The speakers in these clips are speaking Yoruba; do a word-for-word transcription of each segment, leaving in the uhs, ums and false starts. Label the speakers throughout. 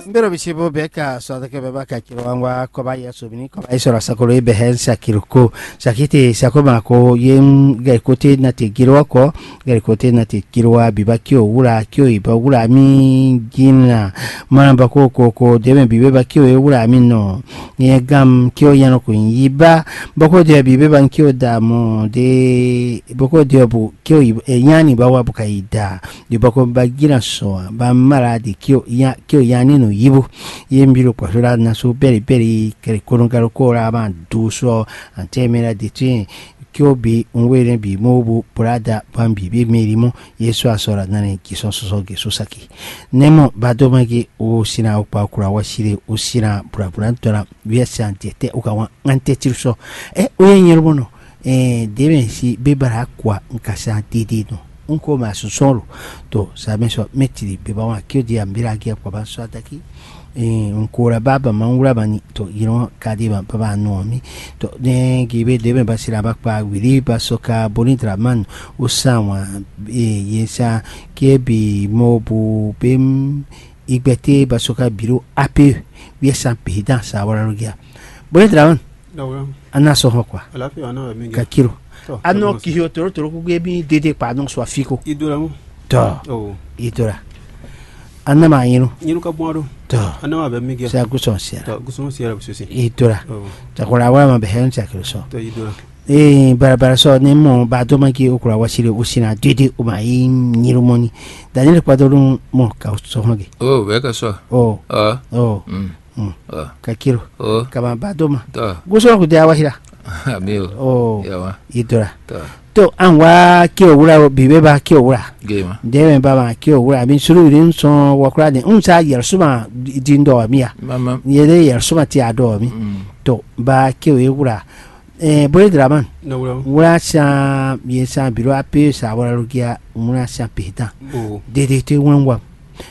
Speaker 1: Mbero bisibo beka so da ke baba ka kirwangwa ko ba ya subini ko ba isora sakolo ibe hensa kiruko sakiti sakoma ko yem ga kote na te girwa ko ga kote na te girwa biba kyo wura kyo iba wura mi gina mana ba ko ko ko debe bibe ba kyo e wura mi no ye gam kyo yano ko yiba ba ko de bibe ban kyo da mo de ba ko de bu kyo e yani ba wa bu kaida de ba ko ba gina so ba mara di kyo ya kyo yani no yibu yembiro kwa sura na so beri beri kere koronga rokora ba duso antemera ditin kyo bi unwere bi mobu prada bambi bi merimo yesu asora nane kisoso ge susaki nemo badomage o sina okpa kura washire o sina brabran tora biasa ntete ukawa antetiruso e oyenyero bono e debe si bebara kwa nkasa didino unko masusolo to sameso metiri beba wa kyo di ambira ge kwa baso ataki e ancora baba mangura bani to ino kadiba baba nomi to ne gibe debe basira bakpa wiri basoka bonitra man usawa e yesa kebi mobu bem igbete basoka biro ape yesa pehida sawara rugia bonitra man
Speaker 2: dawo
Speaker 1: ana so hokwa
Speaker 2: alafi ana mingi
Speaker 1: kakiro ano kiyo toro toro kugebi dede pardon so afiko
Speaker 2: idora mo
Speaker 1: to
Speaker 2: oh
Speaker 1: idora anna ma yino
Speaker 2: yino ka boado
Speaker 1: to
Speaker 2: anna ma be migi
Speaker 1: sa guson sia
Speaker 2: to guson sia bu susi
Speaker 1: idora
Speaker 2: oh
Speaker 1: ta kora wa ma be hen sa kiro so
Speaker 2: to idora
Speaker 1: eh barabara so ne mo ba do ma ki okura wa shire usina dede o ma yin nyiro moni daniel kwadoro mo ka so hoge
Speaker 3: oh be ka so
Speaker 1: oh
Speaker 3: ah
Speaker 1: oh
Speaker 3: mm
Speaker 1: mm
Speaker 3: ah
Speaker 1: ka kiro
Speaker 3: oh
Speaker 1: kama ba do ma
Speaker 3: to
Speaker 1: guson ku dia wa hira
Speaker 3: amio
Speaker 1: oh
Speaker 3: yawa
Speaker 1: idora
Speaker 3: to
Speaker 1: to anwa ki owura bibe ba ki owura
Speaker 3: game
Speaker 1: dewe baba ki owura bin suru rin so wakura de unsa yer suma dindo miya
Speaker 3: mama
Speaker 1: yele yer suma ti ado mi to ba ki owura eh boy draman
Speaker 2: na wura
Speaker 1: wura sa yesa biro ape sa wura rugia wura sa pita
Speaker 2: oh
Speaker 1: dede te wanwa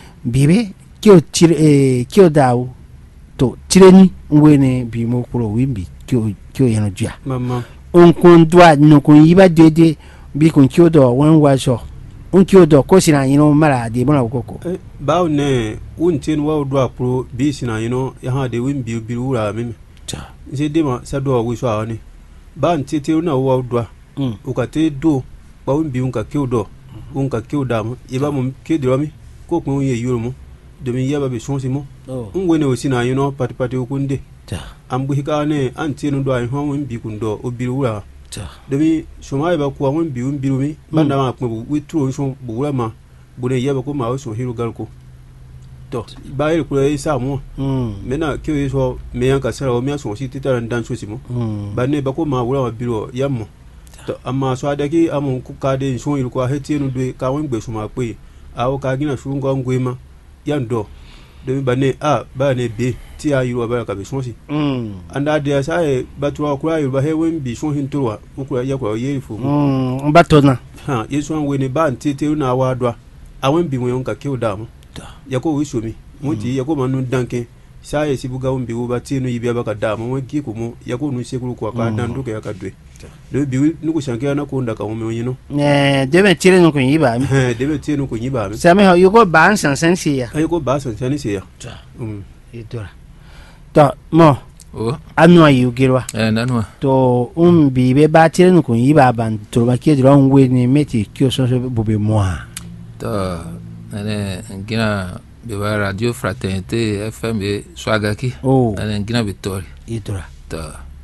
Speaker 1: bibe ki o tire eh ki o dawo to tireni ngwene bi mo kuro wimbi ki o ki o yano jia
Speaker 2: mama
Speaker 1: on kun doit no kun yiba dede bi kun kyodo wan waso on kyodo ko sina yino mara de bona koko
Speaker 2: eh bawo ne untin wa do apro bi sina yino ya ha de win bi bi wura mi
Speaker 1: ta
Speaker 2: je de ma sa do wi so awani ba ntete na wa do
Speaker 1: mm
Speaker 2: o ka te do ba win bi un ka kyodo un ka kyoda mo iba mo kedro mi ko kun ye yuro mo de mi yaba be sonsi mo
Speaker 1: oh
Speaker 2: un wene o sina yino pati pati o kunde
Speaker 1: ta
Speaker 2: ambu hikane antinu do ay hon win bi kundo o bi wura
Speaker 1: ta
Speaker 2: demi somai ba ko won bi won bi mi banda ma ko wi tro so bugura ma bune yaba ko ma o so hiru gal ko to ba yi ko yi sa mo
Speaker 1: mm
Speaker 2: mena ke yi so me yan ka sara o me so si titaran dan so si mo
Speaker 1: mm
Speaker 2: ba ne ba ko ma wura ma biro yammo to amma so adaki amun ku ka de so hiru ko heti nu de ka won gbe so ma pe a o ka gina su ngo ngwe ma yando demi ba ne a ba ne be ti a yiru ba ka be so si
Speaker 1: mm
Speaker 2: anda de sa e batwa kura yiru ba he wen bi so hin torwa ukura ya ko yeri fu
Speaker 1: mm batona
Speaker 2: ha yesu an weni ba ntete na wadwa awon bi won ka ke odam yako wi somi muti yako manu danke saye sibuga umbi uba tinu yibi abaka dama won ki ko mo yako nu sekuru ko ka dandu ke yakadwe do bi nuko shanke na ko ndaka mo yino
Speaker 1: eh debe tire no kun yiba mi
Speaker 2: eh debe tinu ko yiba mi
Speaker 1: same ho yugo ban san san siya
Speaker 2: ayiko ba san san siya um
Speaker 1: idora to mo
Speaker 3: oh
Speaker 1: anu ayu girwa
Speaker 3: eh nanwa
Speaker 1: to um bibe ba tire no kun yiba ban to ba ke dro ngwe ni meti kyo so so bube mo
Speaker 3: to ane ngina be ba radio fraternité F M e swagaki
Speaker 1: oh
Speaker 3: ane ngina Victoria
Speaker 1: idora
Speaker 3: to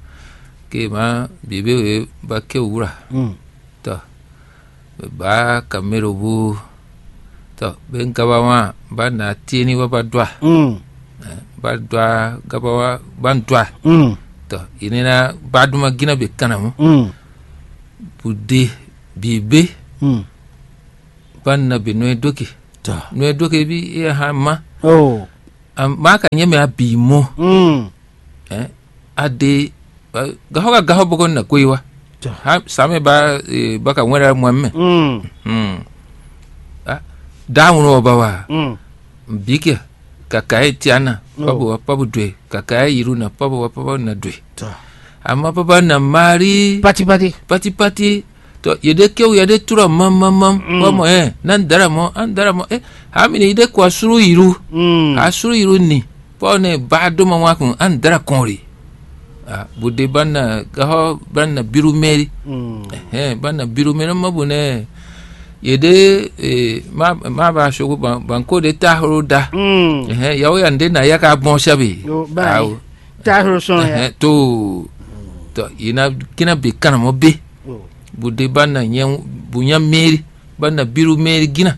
Speaker 3: ke ma bibe we ba ke ura
Speaker 1: mm
Speaker 3: to ba kamero bu to ben kabawa ba na tieni wa ba dwa
Speaker 1: mm
Speaker 3: ba dwa gabawa ban dwa
Speaker 1: mm
Speaker 3: to inena ba duma gina be kanamo
Speaker 1: mm
Speaker 3: budde bibe
Speaker 1: mm
Speaker 3: ban na be no doki
Speaker 1: ta
Speaker 3: no doki bi e ha ma
Speaker 1: oh
Speaker 3: am ma ka nyeme abimo
Speaker 1: mm
Speaker 3: eh ade gahoga gahobo na kuiwa ha same ba e, baka nwera muamme
Speaker 1: mm
Speaker 3: mm ah dawo ba wa
Speaker 1: mm
Speaker 3: bike kakai tiana pabu pabu dwe kakai iruna pabu pabu na dwe
Speaker 1: ta
Speaker 3: amma papa na mari
Speaker 1: pati pati
Speaker 3: pati pati to yede keu yede tura mam mam mam mo eh nan dara mo an dara mo eh hamini ide kwa suru iru
Speaker 1: mm
Speaker 3: a suru iru ni pone ba do ma wa kun an dara konri a bude banna gaho banna biru meri
Speaker 1: mm
Speaker 3: eh banna biru meri mabune yede eh ma ma ba shogo banko de tahoro da
Speaker 1: mm
Speaker 3: eh yawo yande na yaka bon shabi
Speaker 1: yo ba tahoro son ya
Speaker 3: eh to to ina kina be kana mo be bude banna nyen bunya meri banna biru meri gina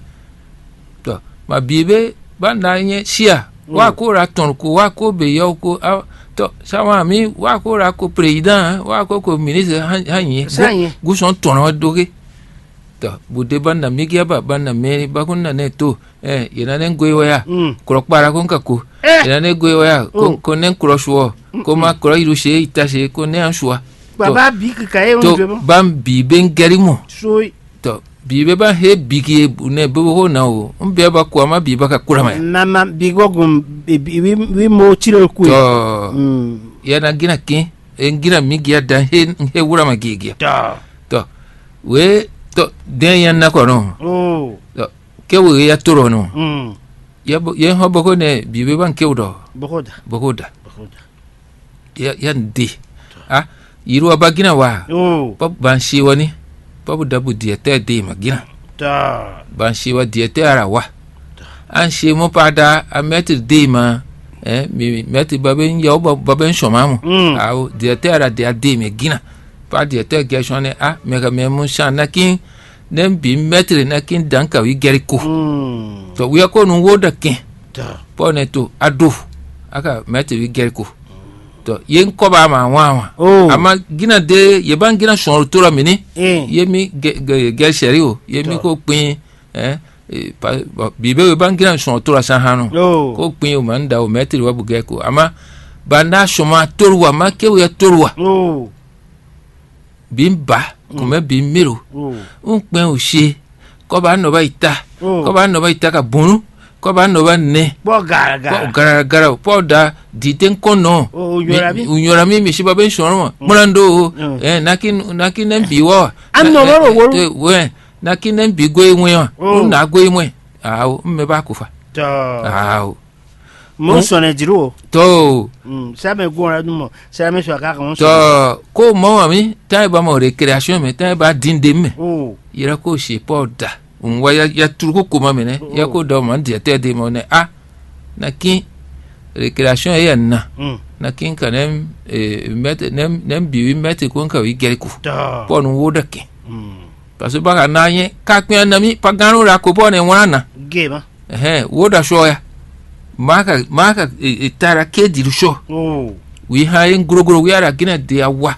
Speaker 3: to ma bibe banna nye shia wa ko ra ton ko wa ko be yo ko to sawa mi wa ko ra ko president wa ko ko ministre hanyi gu son ton wa doge to bude banna mi gya ba banna meri ba kunna ne to eh ina ne goyo ya ko kpara ko nka ko ina ne goyo ya ko ko ne kro sho ko ma kro iru she itashi ko ne anshwa
Speaker 1: baba bi ka e
Speaker 3: to bam bi ben gerimo
Speaker 1: so
Speaker 3: to bi be ba he bi ki ne bo ho na o mbe ba ko ma bi ba ka kura ma
Speaker 1: mama bi go gum wi wi mo tiro ku
Speaker 3: to
Speaker 1: mm
Speaker 3: ya na gina ki en gina mi gi da he he wura ma gi gi
Speaker 1: to
Speaker 3: to we to den yan na ko no
Speaker 1: oh
Speaker 3: to ke we ya toro no
Speaker 1: mm
Speaker 3: ya ye ho bo ko ne bi be ban ke udo
Speaker 1: bokoda
Speaker 3: bokoda
Speaker 1: bokoda
Speaker 3: ya ya ndi ah yiru abagina wa
Speaker 1: oh
Speaker 3: pop ban shi wani pop dabu diete de magina
Speaker 1: ta
Speaker 3: ban shi wa diete ara wa an shi mo pada a metri de ma eh mi metri baben yo baben shoma mo aw diete ara de de magina pa diete ge shone a mega me mo shana kin nem bi metri na kin danka wi geriko
Speaker 1: mm
Speaker 3: to wi ko nu woda kin
Speaker 1: ta
Speaker 3: poneto adu aka metri wi geriko to yen ko ba ma wa
Speaker 1: oh
Speaker 3: ama gina de ye ban gina shon to la mini
Speaker 1: eh
Speaker 3: ye mi ge sheri o ye mi ko pin eh bi be ban gina shon to la san hanu
Speaker 1: oh
Speaker 3: ko pin o man da o metri wa buge ko ama banda shoma torwa ma ke o ya torwa
Speaker 1: oh
Speaker 3: bimba kuma bimiro
Speaker 1: oh
Speaker 3: un pin o se ko ba no ba ita
Speaker 1: oh
Speaker 3: ko ba no ba ita ka bunu ko ba no ba ne
Speaker 1: bo gara gara
Speaker 3: po gara gara po da diten kono
Speaker 1: oh unyora bi
Speaker 3: unyora mi mi shiba ben shoro mulando eh nakin nakin en biwo
Speaker 1: am no woro woro
Speaker 3: we nakin en bigo enwe na go enwe aw me ba kufa
Speaker 1: ta
Speaker 3: aw
Speaker 1: mo sone jiro
Speaker 3: to
Speaker 1: mm sa me gora dumo sa me so ka ka mo
Speaker 3: to ko mo ami tai ba mo recreation me tai ba dinde me
Speaker 1: oh
Speaker 3: ira ko she poda un wa ya ya turko kuma mene ya ko do man de te de mo ne a nakin recreation ya na
Speaker 1: mm
Speaker 3: nakin kanem eh met nem nem bi met ko nka wi geriku
Speaker 1: ta
Speaker 3: pon woda ke
Speaker 1: mm
Speaker 3: parce ba ka na yin ka pin na mi pa ganu ra ko pon e wana
Speaker 1: gema
Speaker 3: eh woda sho ya maka maka itara ke di sho
Speaker 1: oh
Speaker 3: wi ha yin grogro wi ara gina de awa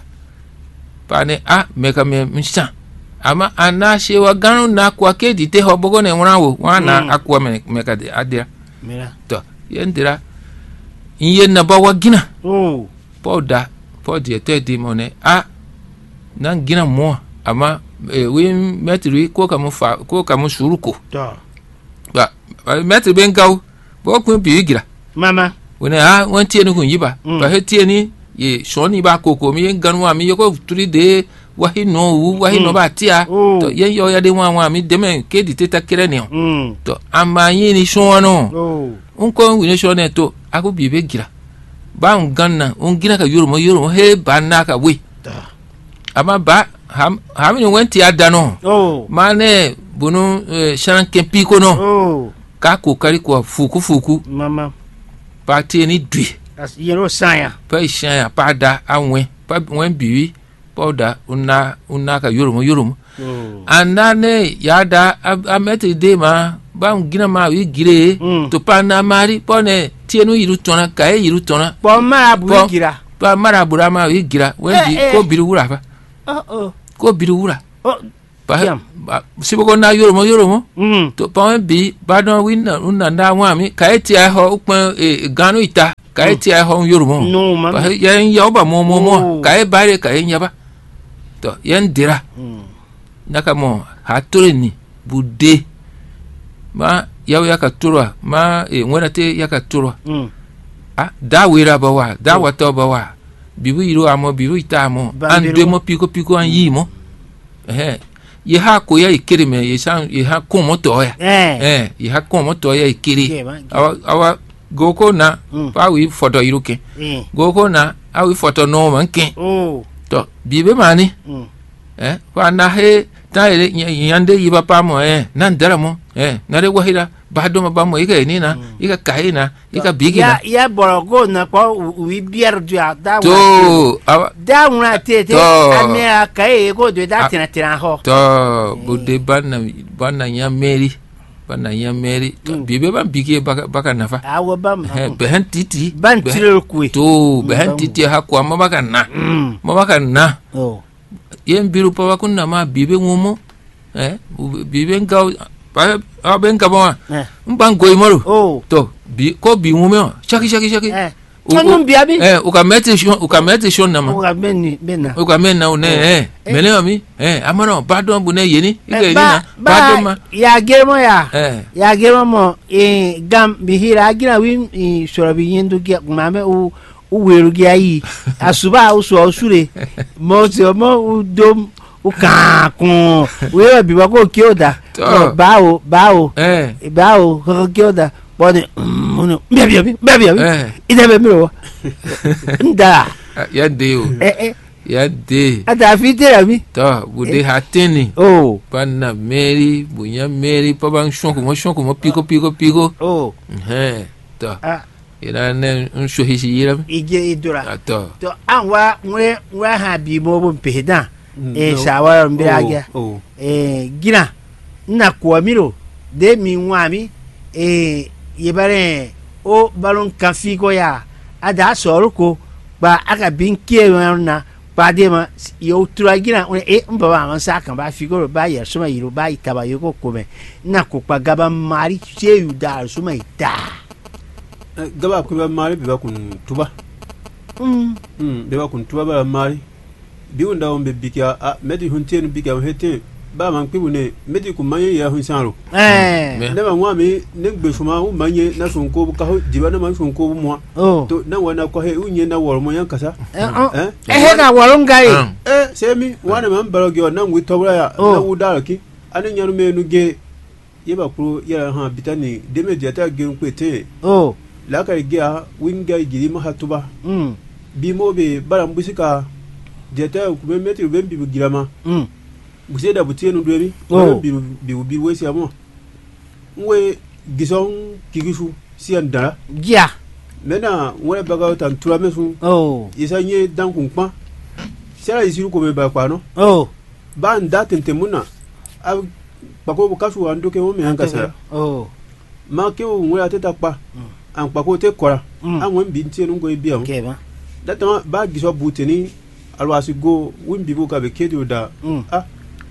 Speaker 3: pa ne a me ka me msa ama ana she wa ganu na kwa ke di te ho bogo ne wana wo wana akwa me me ka de adia
Speaker 1: mira
Speaker 3: to yendira iye na ba wa gina
Speaker 1: oh
Speaker 3: poda podi te di mone a nan gina mo ama e, wi metri ko ka mo fa ko ka mo suruko
Speaker 1: ta
Speaker 3: ba metri ben gaw bo kun bi gira
Speaker 1: mama
Speaker 3: wona a won tie ni kun yiba ba he tie ni ye shoni ba koko mi nganu ami yoko turi de wahi no wu wahi no ba tia to ye yo ya de wa wa mi de men ke di teta kire ni
Speaker 1: mm
Speaker 3: to ama yin ni shon no
Speaker 1: oh
Speaker 3: unko wi ni shon to aku bi be gira ba un ganna un gina ka yoro mo yoro mo he ba na ka we
Speaker 1: ta
Speaker 3: ama ba ham ham ni wenti adano
Speaker 1: oh
Speaker 3: mane bunu eh, sharan kempi ko no
Speaker 1: oh
Speaker 3: ka ko kari ko fuku fuku
Speaker 1: mama
Speaker 3: pa tie ni dui
Speaker 1: as yero sanya
Speaker 3: pa ishan ya pa da anwe pa wen biwi pa da una una ka yoro mo yoro mo
Speaker 1: oh
Speaker 3: anane ya da amete de ma ba un gina ma wi gire
Speaker 1: Mm.
Speaker 3: to pa na mari pone tie no yiru tona ka e yiru tona
Speaker 1: bo ma bu
Speaker 3: Bo-
Speaker 1: gira
Speaker 3: pa mara bura ma wi gira wen
Speaker 1: Eh,
Speaker 3: bi
Speaker 1: eh.
Speaker 3: ko biru wura pa
Speaker 1: oh oh
Speaker 3: ko biru wura
Speaker 1: oh
Speaker 3: ba
Speaker 1: Yam.
Speaker 3: ba sibo ko na yoro mo yoro mo
Speaker 1: mm
Speaker 3: to pa wen bi ba don wi na una nda wa mi ka e ti a ho upon e ganu ita ka e ti a ho yoro mo
Speaker 1: no mama
Speaker 3: ba yen ya ba mo mo mo
Speaker 1: Oh.
Speaker 3: ka e bare ka e nya ba to yen dira
Speaker 1: mm
Speaker 3: naka mo ha tore ni bude ma yaw ya ka turwa ma e ngwana te ya ka turwa
Speaker 1: mm
Speaker 3: ah da wera ba wa da wa to ba wa bibu iro amo bibu ita amo
Speaker 1: Ba
Speaker 3: an
Speaker 1: biru.
Speaker 3: de mo piko piko an yi mo eh ye ha ko ya ikiri me ye san ye ha ko moto ya
Speaker 1: eh
Speaker 3: eh ye ha ko moto ya ikiri
Speaker 1: Gema,
Speaker 3: awa awa goko na
Speaker 1: Mm.
Speaker 3: pa wi foto iruke
Speaker 1: eh
Speaker 3: goko na awi foto no manke
Speaker 1: oh
Speaker 3: to bibe mani
Speaker 1: mm
Speaker 3: eh kwa na he ta ile yande yiba pa mo eh nan dara mo eh na re wahira ba do ma ba mo ika ni na ika kai na ika bigi na
Speaker 1: ya ya borogo na kwa wi bier du da
Speaker 3: to awa
Speaker 1: da una tete
Speaker 3: To.
Speaker 1: amea kai go de da
Speaker 3: Ah.
Speaker 1: tina tina ho
Speaker 3: to bude banna banna ya meri banna ya meri to bibe ban bigi baka baka nafa
Speaker 1: awo bam
Speaker 3: eh behen titi
Speaker 1: ban
Speaker 3: behen-
Speaker 1: tiro kui
Speaker 3: to behen titi ha kwa ma baka na
Speaker 1: mm
Speaker 3: ma baka na
Speaker 1: oh
Speaker 3: yen biru pa kunna ma bibe ngumo eh u- bibe ngaw pa aben ka ba
Speaker 1: eh
Speaker 3: mban goy moro
Speaker 1: oh
Speaker 3: to bi ko bi ngumo chaki chaki chaki
Speaker 1: eh
Speaker 3: U-
Speaker 1: Tonu
Speaker 3: u-
Speaker 1: biabi
Speaker 3: eh uka meti shon uka meti shon na ma
Speaker 1: o ga beni bena
Speaker 3: uka men na ne eh mele mi eh amano badon bu ne yeni ike ni na badon ma
Speaker 1: ya germo ya
Speaker 3: eh
Speaker 1: ya germo mo e gam bihira agira wi e soro bi yendo gi mame u u weru gi ayi asuba u so usure mo se mo u dom u ka kun we wa bi wa ko ki oda
Speaker 3: To.
Speaker 1: bawo bawo
Speaker 3: eh
Speaker 1: bawo ko ki oda boni mono biabi biabi biabi
Speaker 3: eh
Speaker 1: ida be mi ro nda
Speaker 3: ya de o
Speaker 1: eh eh
Speaker 3: ya de
Speaker 1: ata fi tera mi
Speaker 3: to bude hateni
Speaker 1: oh
Speaker 3: banna meri bunya meri pa ban shon ko mo shon ko mo piko piko piko
Speaker 1: oh
Speaker 3: eh to
Speaker 1: ah
Speaker 3: ira ne un shohi shi yira
Speaker 1: ije idura
Speaker 3: to
Speaker 1: to an wa nwe nwe ha bi mo bo pehda
Speaker 2: Mm,
Speaker 1: e
Speaker 2: no.
Speaker 1: shawara mbira
Speaker 2: Oh,
Speaker 1: agia
Speaker 2: oh.
Speaker 1: e gina na kwa miro de mi nwa mi e yebare o balon kafi ko ya ada soro ko ba aka bin ke na ba de ma yo tura gina e mba ba man sa kan ba fi ko ba ya suma yiro ba itaba yo ko kome na ko pa gaba mari che yu da suma ita
Speaker 2: Eh, gaba ku ba mari be ba kun tuba
Speaker 1: mm
Speaker 2: mm be ba kun tuba ba mari bi unda on be bikia a medi hunte no bikia hete ba man kwibu ne medi ku manye ya hun sanro
Speaker 1: eh
Speaker 3: Me-
Speaker 2: ne ba nwa mi ne gbe suma u manye na sun ko ka ho diba na man sun ko mo
Speaker 1: oh
Speaker 2: to na wana ko he unye na wor mo yan kasa
Speaker 1: eh oh
Speaker 2: eh
Speaker 1: eh na warun gari
Speaker 3: Ah.
Speaker 2: eh semi wana man baro gyo na ngwi tobra ya
Speaker 1: Oh.
Speaker 2: na udara ki anu nyanu me nu ge yeba kuro ya ha bitani de me diata ge npe te
Speaker 1: oh
Speaker 2: la ka ge a winga giri ma hatuba
Speaker 1: mm
Speaker 2: bi mo be bara mbusika diata ku be metri be bi girama
Speaker 1: mm
Speaker 2: buse da butie nu dwemi
Speaker 1: Oh.
Speaker 2: bi bi bi wesi amo nwe gison kigisu si andara
Speaker 1: gia
Speaker 2: mena wona baga tan turamesu
Speaker 1: oh
Speaker 2: isa nye dan kunkpa sera isiru ko me ba kwa no
Speaker 1: oh
Speaker 2: ba nda tente muna a pako kasu ando ke mo me anga sera
Speaker 1: oh
Speaker 2: ma ke o ngwe ateta pa an pako te kora
Speaker 1: Mm.
Speaker 2: an won bi ntie no go bi am
Speaker 1: okay ba
Speaker 2: data ba giso buteni alwasi go win bi bo ka be kedo da
Speaker 1: mm
Speaker 2: ah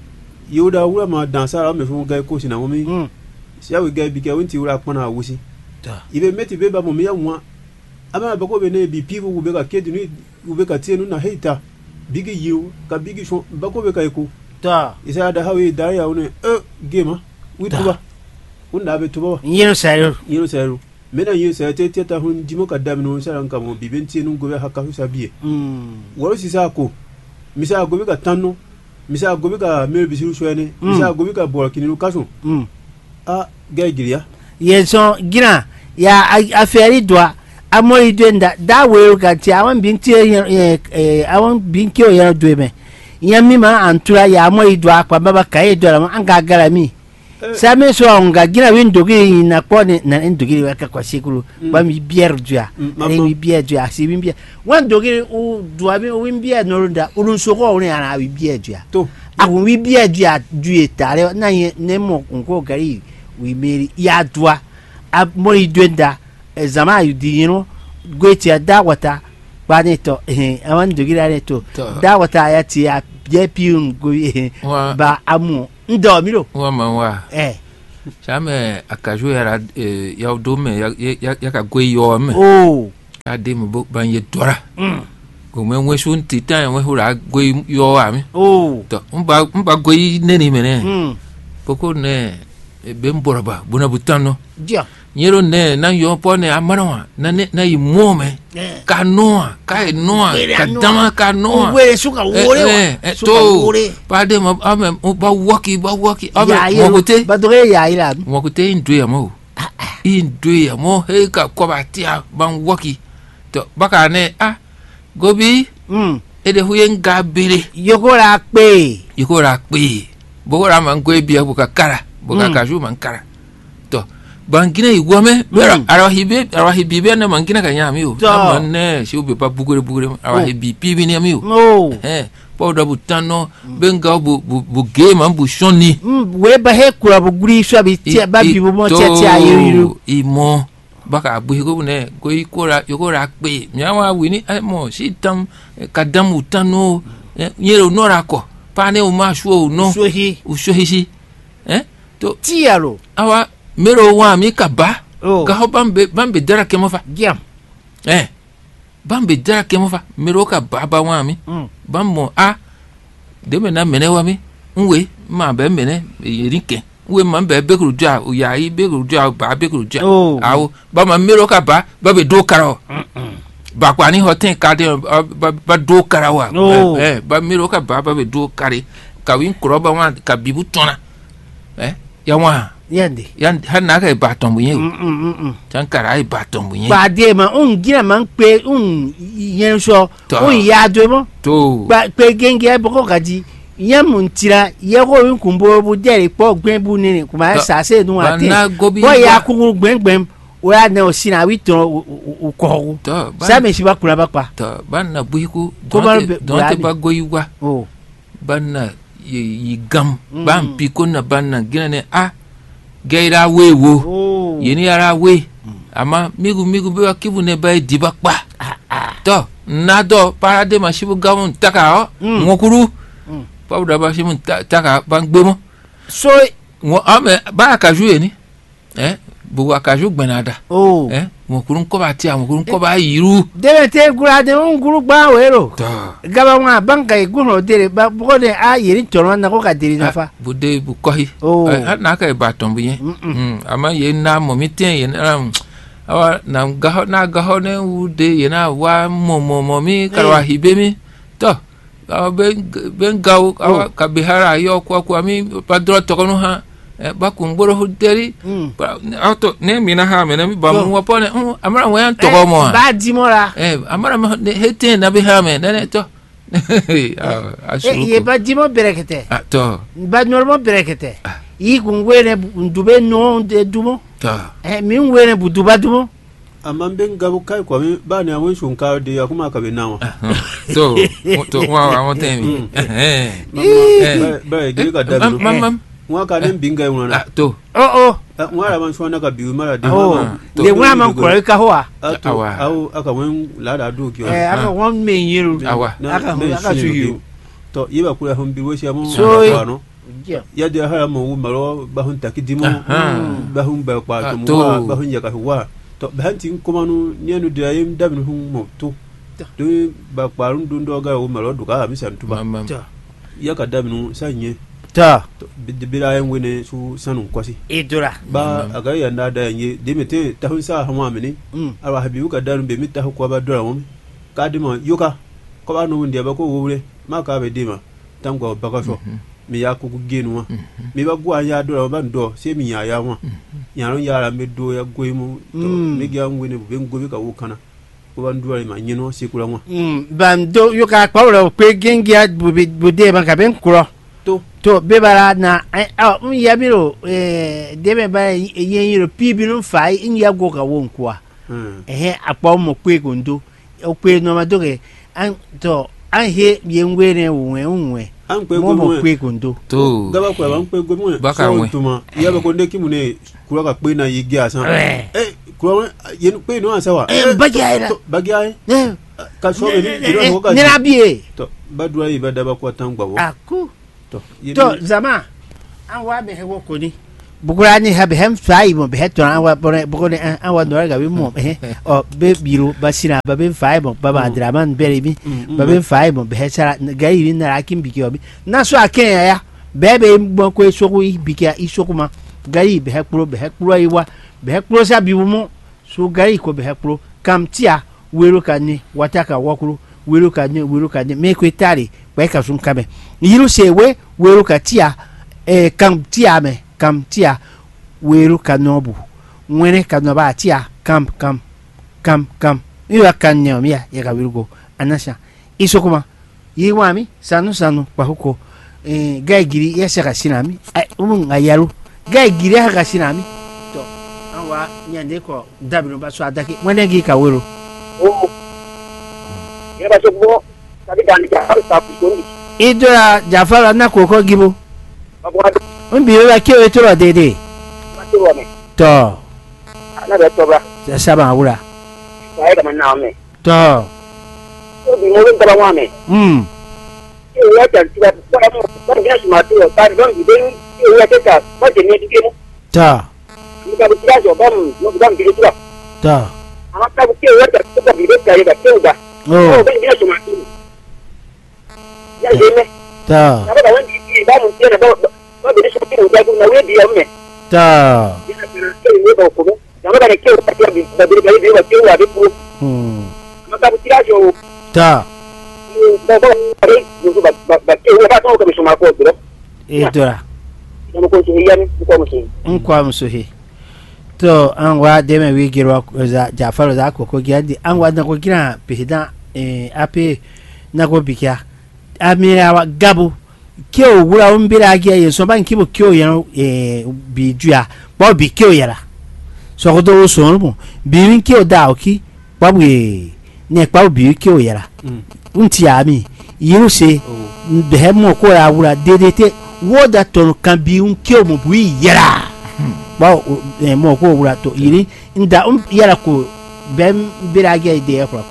Speaker 2: yoda wura ma dansara me fun ga ko sina mo mi
Speaker 1: mm
Speaker 2: sia we ga bi ke won ti wura pona wusi
Speaker 1: ta
Speaker 2: ibe meti be ba mo mi ya nwa ama ba ko be ne bi pivo wo be ka kedo ni wo be ka tie no na heita bigi yiu ka bigi so ba ko be ka iko
Speaker 1: ta
Speaker 2: isa da hawe da ya woni e gema wi
Speaker 1: Da.
Speaker 2: tuba unda be tuba
Speaker 1: yeno sayo
Speaker 2: yero sayo mena yin sa te te ta hun jimo ka dam no saran ka mo bibenti no gobe hakka hu sabie
Speaker 1: mm
Speaker 2: woro sisa ko misa gobe ka tanno misa gobe ka mel bisiru shoyane
Speaker 1: Mm.
Speaker 2: misa gobe ka bor kiniru kaso
Speaker 1: mm
Speaker 2: a gaigiria
Speaker 1: yeso gina ya aferi doa amori denda da wero ka ti awon binti eh eh awon binki o yero do me yan mi ma antura ya amori doa pa baba kai do la anga gara mi
Speaker 2: Eh.
Speaker 1: same so nga gina win dogi na ko ni na ndogi wa ka kwa sikulu
Speaker 2: Mm.
Speaker 1: ba mi bier dua
Speaker 2: Mm,
Speaker 1: ani
Speaker 2: mama.
Speaker 1: mi bier dua si mi bier wan dogi u dua mi win bier no da urun so ko ni ana wi bier dua
Speaker 2: to
Speaker 1: awon wi bier dua due tare na ye ne mo nko gari wi meri ya dua amori dwenda zama yu di you know gweti da wata ba ne to eh awan dogi da ne to
Speaker 3: To.
Speaker 1: da wata ya ti ya je piun go eh
Speaker 3: Wa-
Speaker 1: ba amu ndo mi lo
Speaker 3: wa man wa
Speaker 1: eh
Speaker 3: chame akaju yara eh, ya do me ya ya ya ka gwe yo me
Speaker 1: oh
Speaker 3: ka de mo bo ban ye dora
Speaker 1: mm
Speaker 3: ko me nwe shun ti tan we hura gwe yo wa mi
Speaker 1: oh
Speaker 3: to mba mba gwe ne ni me ne
Speaker 1: mm
Speaker 3: poko ne e be mbora ba buna butano
Speaker 1: dia
Speaker 3: nyero ne na yo po ne amara na ne na imome ka noa ka noa ka dama ka noa
Speaker 1: we suka wore
Speaker 3: to pa de ma ame ba waki ba waki ame mokote
Speaker 1: ba dore ya ila
Speaker 3: mokote indwe ya mo indwe ya mo he ka ko ba tia ban waki to baka ne ah gobi
Speaker 1: mm
Speaker 3: ede huyen gabere
Speaker 1: yokora pe
Speaker 3: yokora pe bogora man ko bia buka kara buka kaju man kara to bangina igwame bera arahibe arahibe na mangina kanya miu amane shi obe pa bugure bugure arahibe pibi ni miu
Speaker 1: no
Speaker 3: eh powder butano benga bu bu game am bu shoni
Speaker 1: we ba he kura buguri so bi ti ba bi mo ti ti ayiru
Speaker 3: imo baka abuhigo ne ko ikora yokora pe nyawa wini mo shi tam kadam utano nyero norako pane o masho no
Speaker 1: sohi
Speaker 3: ushohi eh to
Speaker 1: tiaro
Speaker 3: awa mero wa mi kaba
Speaker 1: oh.
Speaker 3: ka ho bambe bambe dara kemofa
Speaker 1: giam
Speaker 3: eh bambe dara kemofa mero ka baba wa mi
Speaker 1: mm.
Speaker 3: bammo a de mena mene wa mi nwe ma be mene yerike nwe ma be be kru ja o ya yi be kru ja ba be kru ja
Speaker 1: oh.
Speaker 3: awo ba ma mero ka ba ba be do karo mm -mm. ba kwa ni hoten ka de ba, ba do kara wa
Speaker 1: oh.
Speaker 3: eh ba mero ka ba ba be do kare ka win kroba wa ka bibu tona eh ya wa
Speaker 1: yande
Speaker 3: yan hana ka ba ton bunye
Speaker 1: mm mm mm
Speaker 3: tan kara ai ba ton bunye
Speaker 1: ba de ma un gina man pe un yen so un ya do mo
Speaker 3: to
Speaker 1: ba pe genge bo ko gaji yen mun tira ye ko un kumbo bu de po gben bu ni ko ma sa se nu ate bo ya ku gben gben o ya ne o sina wi ton o ko sa me si ba kura ba pa
Speaker 3: to ban na buiku don te ba goyiwa
Speaker 1: oh
Speaker 3: ban na yi gam ban pi ko na ban na gina ne a gaira wewo
Speaker 1: oh
Speaker 3: yeni ara we ama migu migu be akibu ne ba diba pa to nado parade ma shibu gawon taka o ngokuru pa uda ba shimu taka ban gbemo
Speaker 1: so
Speaker 3: ngo ame ba ka juye ni eh bu ka ju gbenada
Speaker 1: oh
Speaker 3: eh ngokuru ko ba ti ngokuru ko ba yiru
Speaker 1: de te gura de un guru gba wero
Speaker 3: to
Speaker 1: gaba wa banka iguro de ba bo de a yiri toro na ko ka diri na fa
Speaker 3: bu de bu kohi
Speaker 1: oh
Speaker 3: na ka ba ton bu yen mm ama ye na mo mi ten ye na awa na gaho na gaho ne u de ye na wa mo mo mo mi karwa hibe mi to awa ben ben gawo awa ka bihara yo kwa kwa mi padro to kono ha ba kungboro huderi auto ne mina ha me na mi ba mu wapo ne amara wa yan to ko mo
Speaker 1: ba di mora
Speaker 3: eh amara me hete na bi ha me ne to
Speaker 1: eh ye ba di mo berekete
Speaker 3: ah to
Speaker 1: ba normal berekete yi kungwene ndube no de dumo
Speaker 3: to
Speaker 1: eh mi ngwene bu duba dumo
Speaker 2: amma ben gabu kai kwa mi ba ne awon shunka de ya kuma ka be nawa
Speaker 3: to to wa wa temi eh
Speaker 2: eh ba ge ka da no
Speaker 3: mam
Speaker 2: wa ka den binga wona
Speaker 3: ah to
Speaker 1: oh oh
Speaker 2: wa ra man shona ka biu mara de
Speaker 1: oh le wa man ko ka hoa
Speaker 2: awa au aka wen la da do ki
Speaker 1: eh aka won me yiru
Speaker 3: awa
Speaker 1: aka aka su yiru
Speaker 2: to yiba kula hon bi wo shi amu no ya de ha mo maro ba hun takidimo ba hun ba kwa to mo ba hun ya ka wa to ba han tin kuma no ne no de ayim da bin hun mo to do ba kwarun dun do ga o maro do ka mi san tuba ya ka da bin sanye
Speaker 1: ta
Speaker 2: bira yan wene su sanun kwasi
Speaker 1: idura
Speaker 2: ba aga ya na da yanye de mete ta hun sa hama mini ara habibu ka darun be mita ko ba dora mo ka dima yoka ko ba no wonde ba ko wure ma ka be dima tango ba ka so mi ya ko genu wa mi ba gwa ya dora ba ndo se mi ya ya wa ya ron ya ra me do ya goimu to mi ga wene bu ben gobi ka wukana ko ba ndura ma nyino se kula wa
Speaker 1: ban do yoka pa ro pe gengia bu bu de ba ka ben kuro to bebara na ah un ya biro eh debe ba yen yiro pibi no fai in ya go ka won kwa eh apo mo pe gondo o pe no ma doge an to an he yen we ne won won
Speaker 2: an pe
Speaker 1: go mo pe gondo
Speaker 3: to
Speaker 2: gaba kwa ban pe go mo so tuma ya ba ko nde kimu ne kura ka pe na yigi asan eh kura yen pe no asawa
Speaker 1: eh bagya ira
Speaker 2: bagya eh ka so be ni ro ko ka
Speaker 1: ni na bie
Speaker 2: to badwa yi ba da ba kwa tangwa wo
Speaker 1: aku
Speaker 2: to
Speaker 1: zama an wa be hewo ko ni bugura ni ha be hem fai mo be heto an wa bore bugone an wa no ga bi mo eh o be biro basira ba be fai mo ba ba draman bere bi ba be fai mo be hesara ga yi na akin bi ki obi na so aken ya be be mo ko esoku bi ki isoku ma gari be hekpro be hekpro iwa be hekpro sa bi mu so gari ko be hekpro kam tia wero kani wataka wakuru wero kani wero kani me ko tari ba ka sun kame yiru sewe wero ka tia eh kam tia me kam tia wero kanobu nwere kanoba tia kam kam kam kam iwa kanyo mia ya ka wirgo anasha isokuma yiwami sanu sanu kwa huko eh gai giri ya saka sinami umun ayaru gai giri ha sinami to anwa nyande ko dabino ba so adaki wene gi ka wero
Speaker 4: oh ya ba so bo tabi dan ja ha sa ku ni
Speaker 1: idora jafara na koko gibo
Speaker 4: babo adu
Speaker 1: umbi ba ke wetoro dede
Speaker 4: ba ti wo me
Speaker 1: to
Speaker 4: na be to ba
Speaker 1: sa saba wura
Speaker 4: ai da man na me
Speaker 1: to
Speaker 4: ko bi mo ben wa me
Speaker 1: mm
Speaker 4: ya ta ti ba ba mo ba ga shi ma to ba don bi den ya ta ta ba je ne dike mu
Speaker 1: ta
Speaker 4: ni ka bi ya jo ba mu no ba mi dike
Speaker 1: ta
Speaker 4: ama ka bi ke ya ta ta bi dike ya ta ba
Speaker 1: oh
Speaker 4: ba ga shi ma to ya je me
Speaker 1: ta
Speaker 4: na ba wani ki ba mu ke ba ba bi shi ko da ku na we bi ya me
Speaker 1: ta
Speaker 4: ya ta ke ni ba ko ya ba da ke ta ya bi ba bi ga bi ba ke wa bi ku
Speaker 1: hmm
Speaker 4: ama ka bi ya jo
Speaker 1: ta
Speaker 4: ba ba ba ba ba ke wa ba to ka bi shi ma ko bi
Speaker 1: idora
Speaker 4: mo ko shi ya ni ko mo shi
Speaker 1: nkwa musuhi to anwa deme wi girwa za jafaro za koko giandi anwa na ko gira president eh ape na go bikia amira wa gabu kyo wura umbira agia yeso ban kibo kyo yan eh bijua bo bi kyo yara so ko do so no bi kyo da oki babu e ne pa bi kyo yara unti ami yiru se be mo ko ya wura dedete woda ton kan bi un kyo mo bu yara ba eh mo ko wura to yiri nda um yara ko bem biraga ide ya ko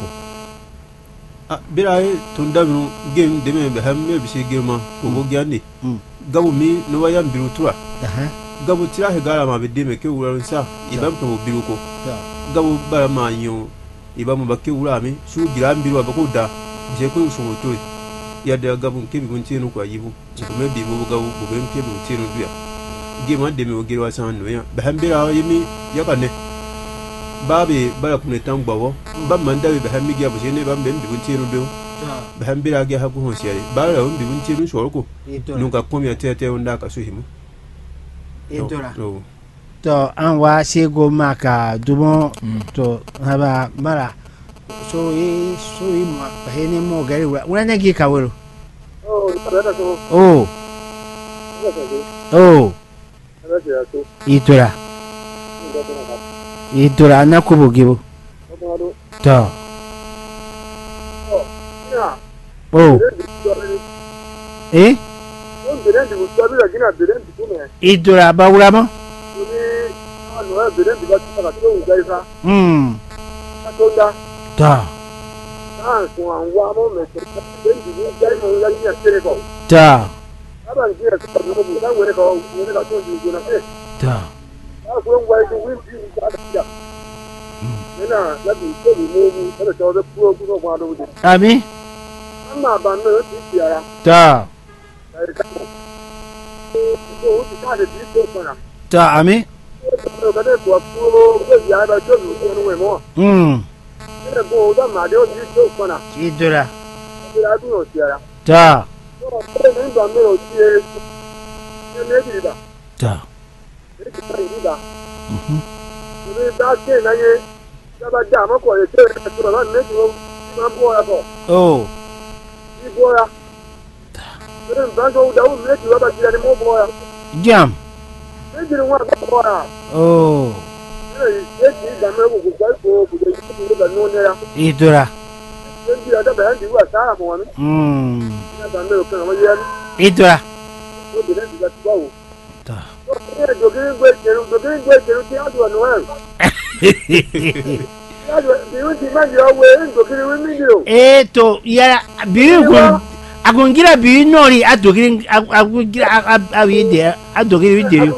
Speaker 2: ah biraye tunda no game de me be ham me bi se game ko go gyande gabu mi no wa yam biru tura
Speaker 1: aha
Speaker 2: gabu tira he gara ma be de me ke wura nsa ibam to biru ko gabu bara ma yo ibam ba ke wura mi su gira biru ba ko da je ko su moto ya da gabu ke bi gunti no ko yibu ko me bi mo gabu ko be ke bi gunti no duya game de me o girwa san no ya be ham bira yimi ya kanne babe bara kunne tan gbawo ban man dawe be hammi giya buje ne ban ben bibun tiru do be hambi ra giya haku honsiyare bara on bibun tiru shorko nun ka komi atete onda ka so himu
Speaker 1: etora to an wa sego maka dumo to haba mara so e so e ma hene mo gari wa una gi ka woro
Speaker 4: oh
Speaker 1: oh oh etora idura na kubu gibo ta oh eh idura ba wura mo mm ta ta ta Ami? Ta. Ta ami? Hmm. Idura. Ta. Ta. Mhm. Oh. Jam. Oh. Idura. Hmm. Idura. Ta. Eh to ya biyu agungira biyu nori adogiri agungira awide adogiri widere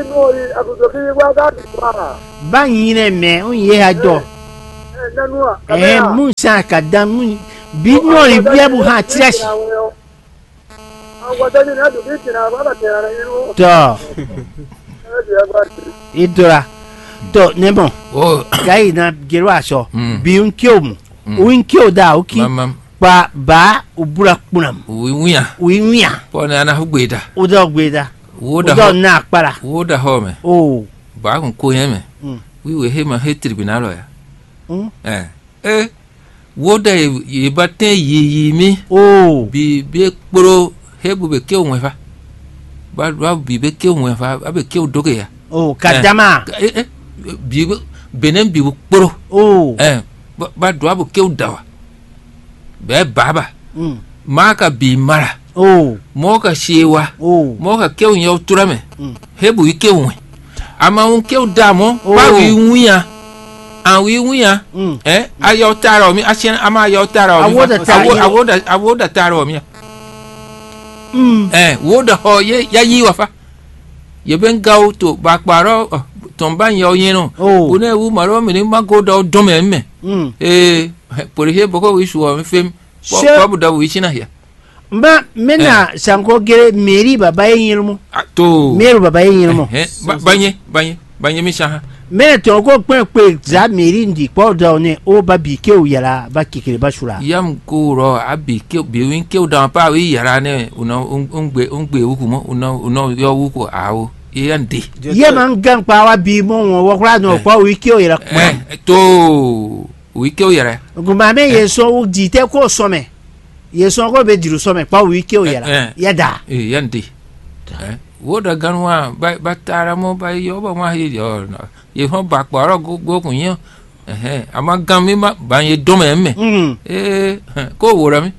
Speaker 1: ba yire me unye hajo eh mun sa kada mun bi nori bi abu ha trash to idora to nebo
Speaker 3: oh
Speaker 1: gai na gero aso
Speaker 3: Mm.
Speaker 1: bi unkio mu unkio da uki
Speaker 3: mama
Speaker 1: pa ba ubura kunam
Speaker 3: wiya
Speaker 1: winya
Speaker 3: pona na hugweda
Speaker 1: udo gbeda
Speaker 3: woda
Speaker 1: udo
Speaker 3: ho
Speaker 1: na akpara
Speaker 3: woda ho me
Speaker 1: oh
Speaker 3: ba kun ko yeme
Speaker 1: Mm.
Speaker 3: wi we he ma he tribunal ya
Speaker 1: Mm.
Speaker 3: eh eh woda ye baten yi yi mi
Speaker 1: oh
Speaker 3: bi bi kporo he bu be ke onwe fa ba ba bi be ke onwe fa abe ke odoge ya
Speaker 1: oh kadama
Speaker 3: eh eh bi benen bi kporo
Speaker 1: oh
Speaker 3: eh ba ba do abu ke odawa be baba
Speaker 1: mm.
Speaker 3: maka bi mara
Speaker 1: oh
Speaker 3: moka shewa
Speaker 1: oh
Speaker 3: moka ke onyo turame
Speaker 1: Mm.
Speaker 3: he bu ke onwe ama un ke odamo
Speaker 1: Oh.
Speaker 3: ba wi wuya an wi wuya
Speaker 1: mm.
Speaker 3: eh ayo taro mi ashen ama ayo taro mi
Speaker 1: Awoda ta-
Speaker 3: Awo- awoda awoda taro mi
Speaker 1: Mm.
Speaker 3: eh woda ho ye ya yi wa fa ye ben gaw to ba paro ton ban yo yin no
Speaker 1: Oh.
Speaker 3: une wu maro mi ni ma go do do me me
Speaker 1: Mm.
Speaker 3: eh por ihe boko wi shuwa mi fem
Speaker 1: Se-
Speaker 3: ko bu da wi china ya
Speaker 1: mba mena sanko gere meri baba yirmu
Speaker 3: Ah, to
Speaker 1: meri baba yirmu
Speaker 3: eh ba- banye banye banye mi sha
Speaker 1: mena to ko pe pe za meri ndi po do ne o ba bi ke o yara ba kikire ba shura
Speaker 3: yam ko ro abi ke bi win ke da pa wi yara ne uno ungbe ungbe wuku mo uno uno yo wuku awo ye ande
Speaker 1: ye man gan pa wa bi mo won wo kra no po wi ke o yara
Speaker 3: eh to wi ke yara
Speaker 1: guma me ye so o di te ko so me ye so ko be diru so me pa wi ke o
Speaker 3: Eh,
Speaker 1: yara
Speaker 3: eh.
Speaker 1: ya da
Speaker 3: eh yande eh wo da ganwa ba ba tara mo ba yo ba ma ye yo no ye ho ba paro go go kun yo eh ama gan mi ma ba ye do me me
Speaker 1: mm
Speaker 3: eh ko wo ra mi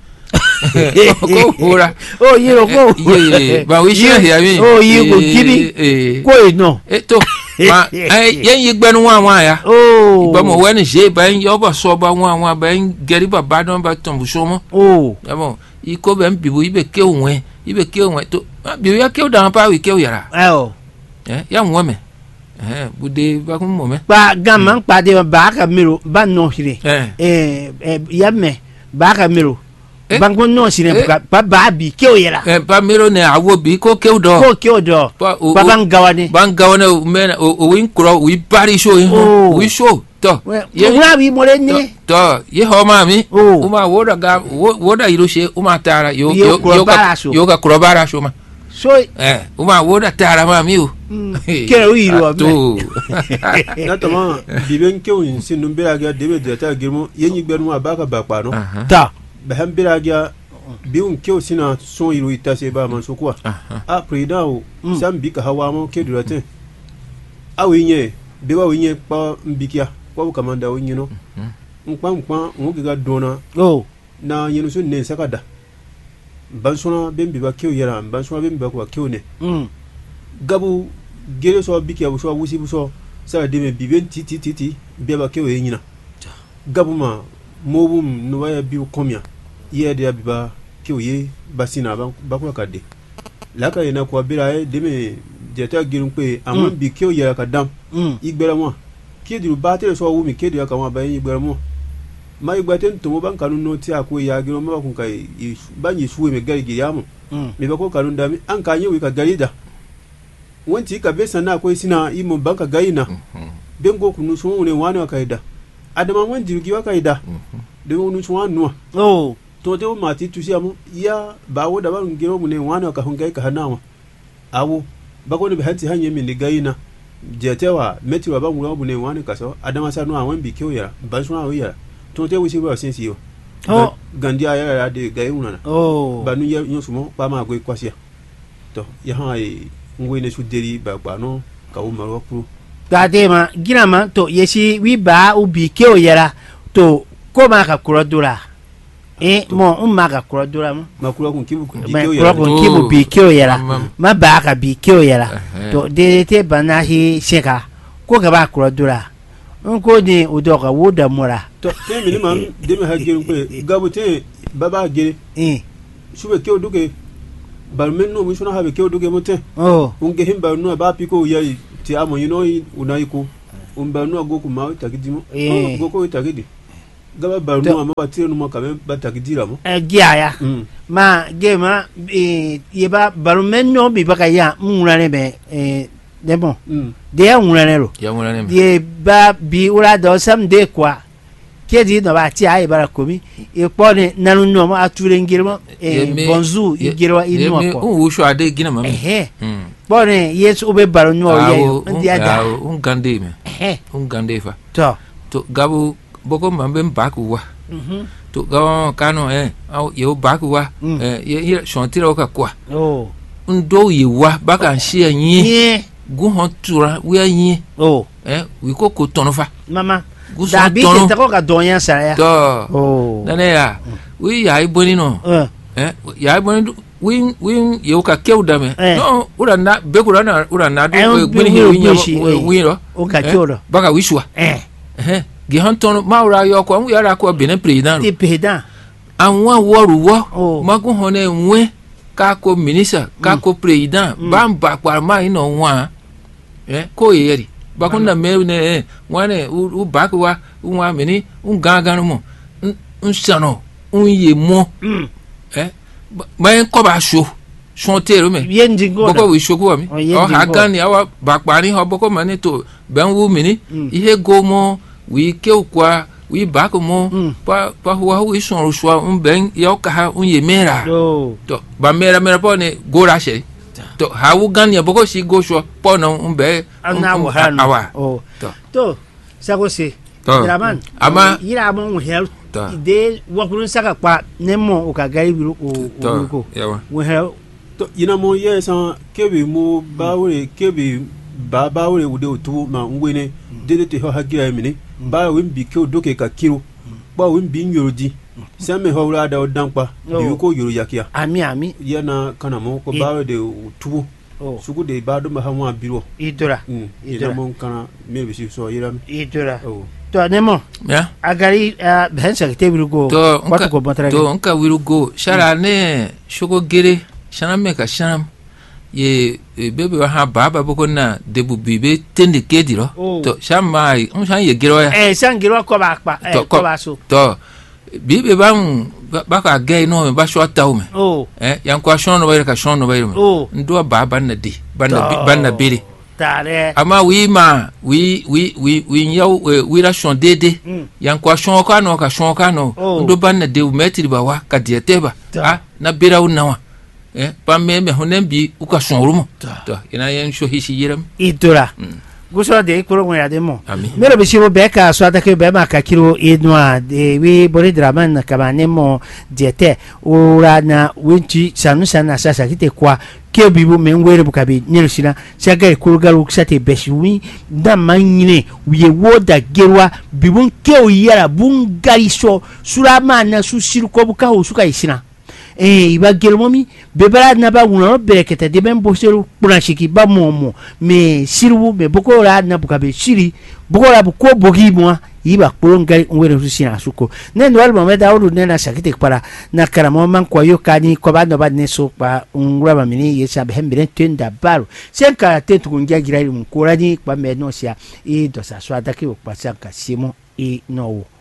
Speaker 3: ko wo ra
Speaker 1: o yiro ko
Speaker 3: ye ye ba wi shi ya mi
Speaker 1: o yi ko kibi
Speaker 3: eh
Speaker 1: ko e no
Speaker 3: eh to ma eh ye yi gbenu wa wa ya
Speaker 1: o
Speaker 3: ba mo wani je ba yo ba so ba wa wa ba geri ba ba don ba ton bu so mo
Speaker 1: o
Speaker 3: ya bon iko be mbibu ibe ke onwe ibe ke onwe to bi ya ke o da pa wi ke o yara
Speaker 1: eh o
Speaker 3: eh ya nwo me eh bude ba kun mo me
Speaker 1: pa gaman pa de ba ka miro ba no hire
Speaker 3: eh
Speaker 1: eh eh ya me ba ka miro
Speaker 3: Eh.
Speaker 1: ba ko no sire
Speaker 3: Eh.
Speaker 1: ba ba bi ke o yara
Speaker 3: eh ba mero ne awo bi ko ke o do
Speaker 1: ko ke o do
Speaker 3: Pa- o-
Speaker 1: ba
Speaker 3: o-
Speaker 1: ban gawani
Speaker 3: ban ga wona me o o win kro wi bari show yin
Speaker 1: Oh.
Speaker 3: wi show to
Speaker 1: ye wa bi mo le
Speaker 3: to
Speaker 1: ni
Speaker 3: to ye ho ma mi
Speaker 1: Oh.
Speaker 3: uma woda ga wo- woda iro she uma tara yo
Speaker 1: Yo
Speaker 3: yo
Speaker 1: kro
Speaker 3: yo
Speaker 1: bara
Speaker 3: ka
Speaker 1: show.
Speaker 3: yo ka kro bara show ma
Speaker 1: so
Speaker 3: eh uma woda tara ma mi o
Speaker 1: ke o iro
Speaker 3: Ah, to
Speaker 2: na tama biben kew yin sin num bira ga debe de ta girmo yenyi gbermu abaka bakpa no
Speaker 3: aha
Speaker 1: ta
Speaker 2: ba han bira ga biun kew sina son yiro ita se ba man so kwa
Speaker 3: aha
Speaker 2: a preda o sam bi ka hawa mo ke durate a winye be ba winye pa mbikia kwa kamanda winye no nkpa nkpa nwoke ga dona
Speaker 1: o
Speaker 2: na yenu so ne sakada ban sona ben bi ba kew yara ban sona ben bi ba ko kew ne
Speaker 1: mm
Speaker 2: gabu gere so bikia bu so wusi bu so sa de me biben ti ti ti ti be ba kew yenyina gabu ma mobum no waya bi komia ye de bi ba kew ye basina ba ba ko kade la ka yena ko bira e de me jeta girun pe amon bi kew yara ka dam
Speaker 1: mm
Speaker 2: igbera mo kediru ba tere so wu mi kediru ka wa ba yin igbera mo ma igba ten to mo ban kanu no ti ako ya giro mo kun kai ban yi suwe me gari ya mo
Speaker 1: mm
Speaker 2: me ba ko kanu da mi an ka yin wi ka gari da wanti ka be sana ko sina i mo ban ka gari na ben go kunu so ne wani ka ida adama wan dirgi wa ka ida de wonu so anu
Speaker 1: o
Speaker 2: to de ma ti tu si amu ya ba wo da ban giro mu ne wani ka hun gai ka hanawa awo ba ko ne be hanti hanye mi ne gari na jetewa metro ba ngura bu ne wani kaso adama sa no awon bi kiyo ya ban so awo ya to te wisi ba sensi yo
Speaker 1: Oh.
Speaker 2: gandi aya ya de gai unana
Speaker 1: o
Speaker 2: ba nu ya nyo sumo ba ma go kwasia to ya ha e ngwe ne su deri ba ba no ka o maro kru
Speaker 1: ta de ma gina ma to yesi wi ba u bi ke o yara to ko ma ka kuro dura eh mo um ma ka kuro dura mo
Speaker 2: ma kru kun kibu bi
Speaker 1: ma
Speaker 2: kiyo
Speaker 1: kuro
Speaker 2: ya
Speaker 1: ko ki bu bi ke o yara
Speaker 3: Mam.
Speaker 1: ma ba ka bi ke o yara
Speaker 3: Eh.
Speaker 1: to de te bana hi sheka ko ka ba kuro dura nko ni o do ka wo da mura
Speaker 2: to te mi ni ma de me ha geru pe gabu te baba gere
Speaker 1: eh
Speaker 2: sube kiyo duke ba men no mi sona ha be kiyo duke mo te
Speaker 1: oh
Speaker 2: unge himba no ba piko ya ti amo you know unaiko umba no go ku ma takidi mo
Speaker 1: Eh.
Speaker 2: go ko takidi gaba ba no ma ba tire no ma ka ba takidira mo
Speaker 1: eh gia ya
Speaker 2: mm
Speaker 1: ma ge ma eh ye ba baru men no bi ba ka ya mura ne be eh demo
Speaker 2: mm
Speaker 1: de ya ngulane ro
Speaker 3: ya ngula ne
Speaker 1: de ba bi ura do sam de kwa kedi no ba ti ai bara komi e pone nanu no ma ature ngirmo e bonzu igirwa inu
Speaker 3: ko un wushu ade gina mam
Speaker 1: eh
Speaker 3: mm
Speaker 1: pone yes obe baro no ye ndi ada
Speaker 3: un gande me
Speaker 1: eh
Speaker 3: un gande fa
Speaker 1: to
Speaker 3: to gabu boko mambe baku wa
Speaker 1: mhm
Speaker 3: to gawo kano eh au yo baku wa eh ye shontira ka kwa
Speaker 1: oh
Speaker 3: ndo ye wa baka nshi anyi
Speaker 1: ye
Speaker 3: gu hon tura wi anyi
Speaker 1: oh
Speaker 3: eh wi ko ko tono fa
Speaker 1: mama
Speaker 3: gu
Speaker 1: da
Speaker 3: so
Speaker 1: bi
Speaker 3: tono
Speaker 1: ke ko ka donya sa ya
Speaker 3: to
Speaker 1: oh
Speaker 3: nane ya wi ya iboni no
Speaker 1: eh
Speaker 3: eh ya iboni wi wi yo ka kewda me
Speaker 1: Eh.
Speaker 3: no ura na be kura na ura na
Speaker 1: Eh,
Speaker 3: do
Speaker 1: bi-
Speaker 3: gbeni
Speaker 1: wi-
Speaker 3: wi nya
Speaker 1: wi- shi, eh.
Speaker 3: wi ro
Speaker 1: o ka
Speaker 3: Eh,
Speaker 1: kewda
Speaker 3: baka wishwa
Speaker 1: eh
Speaker 3: eh gi hon tono maura yo ko wi ara ko benin president
Speaker 1: ti peda
Speaker 3: àwọn woru wo
Speaker 1: Oh.
Speaker 3: magun hone nwe ka ko minister ka ko president ba ba kwa ma ino wa eh ko yeri ba kun na me ne eh wane u ba ko wa wa meni un gangan mo un sano un ye mo
Speaker 1: mm
Speaker 3: eh ba en ko ba so shonte ro me
Speaker 1: ye ndingo
Speaker 3: boko wi so ko mi
Speaker 1: Oh, ye
Speaker 3: o ha
Speaker 1: ndingo.
Speaker 3: gan ni awa ba pa ni ho boko ma ni to ben wu mini
Speaker 1: Mm.
Speaker 3: ihe go mo wi ke kwa wi ba ko mo
Speaker 1: Mm.
Speaker 3: pa pa wa wi so ro so un ben yo ka ha un ye mera
Speaker 1: oh
Speaker 3: to ba mera mera po ne go ra she to ha wu gan ya boko si go so po no un be
Speaker 1: ana wo ha no
Speaker 3: awa
Speaker 1: oh
Speaker 3: to
Speaker 1: to sago se
Speaker 3: to
Speaker 1: draman
Speaker 3: ama
Speaker 1: yira mo hel
Speaker 3: to
Speaker 1: de wakurun saka pa nemo o ka gari biru o o ko
Speaker 3: to yawa
Speaker 1: wo hel
Speaker 2: to ina mo ye san kebe mo bawre kebe ba bawre wude otu ma ngwene dede te ho hagira mini ba we mbi ke odoke ka kiro ba we mbi nyorodi same ho ra da odanpa bi ko yoro yakia
Speaker 1: ami ami
Speaker 2: ye na kana mo ko
Speaker 1: I-
Speaker 2: bawre de otu
Speaker 1: oh
Speaker 2: sugu de ba do ma ha wa biro
Speaker 1: idora
Speaker 2: mm
Speaker 1: Idora.
Speaker 2: ina mo kana me bi so yira mi
Speaker 1: idora
Speaker 2: oh
Speaker 1: to nemo
Speaker 3: ya
Speaker 1: agari ben sa te biru go
Speaker 3: to
Speaker 1: watu ko bontara
Speaker 3: to nka wiru go shara ne shogo gere shana me ka shana ye e, bebe wa ha baba boko na debu bibe tende kedi ro
Speaker 1: Oh.
Speaker 3: to shama un shan ye gero ya
Speaker 1: eh sangiro ko ba pa eh
Speaker 3: To,
Speaker 1: ko
Speaker 3: ko-
Speaker 1: ba so
Speaker 3: to bibe ba un ba- ba ka ge no me ba shwa taw me
Speaker 1: oh
Speaker 3: eh yan kwa shon no ba ka shon no ba me
Speaker 1: Oh.
Speaker 3: ndo baba na di banda
Speaker 1: To.
Speaker 3: banda bere
Speaker 1: tare
Speaker 3: ama wi ma wi wi wi wi yaw wi ra shon dede
Speaker 1: Mm.
Speaker 3: yan kwa shon ka no ka shon ka no
Speaker 1: Oh.
Speaker 3: ndo banda de u metri ba wa ka diete ba
Speaker 1: Ta.
Speaker 3: ah na bera una wa eh pa me me honen bi u ka shon rumo to ina yan sho hishi yiram
Speaker 1: idora guso de ko ngwa de mo
Speaker 3: ami
Speaker 1: mero be shibo be ka so ata ke be ma ka kiro edwa de wi bori draman na kaba nemo diete ora na winchi sanu sana sasa kite kwa ke bibu men were bu kabi nyirsina saga ko garu sate beshiwi da manyine wiye woda gerwa bibun ke o yara bun gariso surama na su sirko bu ka o su ka isina eh iba gelmomi bebara na ba wuna berekete de ben boseru pranchiki ba momo me sirwu me boko ra na bukabe shiri boko ra bu ko bogi mo iba kpolonga ngwere rusina suko nendo alba me da uru nena sakite para na karamo man kwa yo kani ko ba no ba ne so pa ngura ba mini yesa be hembere tenda baro senka tetu kunja girari mukura ni kwa me no sia e do sa so adake o pasaka simo e no